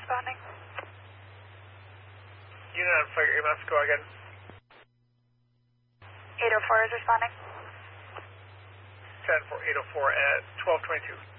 responding. Unit on fire EMS, go again. 804 is responding. 10-4, 804 at 1222.